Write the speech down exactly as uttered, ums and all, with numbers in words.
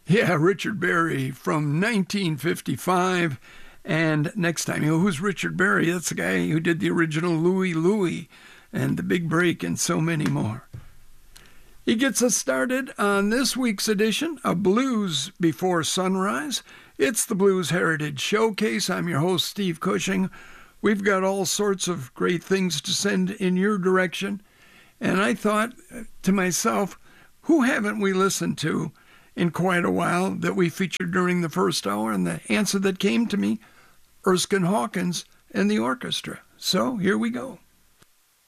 Yeah, Richard Berry from nineteen fifty-five. And next time, you know, who's Richard Berry? That's the guy who did the original Louie Louie and The Big Break and so many more. He gets us started on this week's edition of Blues Before Sunrise. It's the Blues Heritage Showcase. I'm your host, Steve Cushing. We've got all sorts of great things to send in your direction. And I thought to myself, who haven't we listened to in quite a while that we featured during the first hour? And the answer that came to me, Erskine Hawkins and the orchestra. So here we go.